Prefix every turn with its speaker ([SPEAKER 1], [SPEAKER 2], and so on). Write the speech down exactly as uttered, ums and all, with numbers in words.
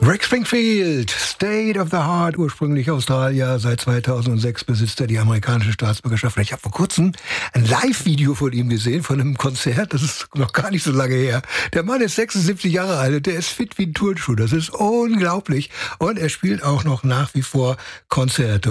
[SPEAKER 1] Rick Springfield, State of the Heart, ursprünglich Australier, seit zweitausendsechs besitzt er die amerikanische Staatsbürgerschaft. Ich habe vor kurzem ein Live-Video von ihm gesehen, von einem Konzert, das ist noch gar nicht so lange her. Der Mann ist sechsundsiebzig Jahre alt und der ist fit wie ein Turnschuh, das ist unglaublich. Und er spielt auch noch nach wie vor Konzerte.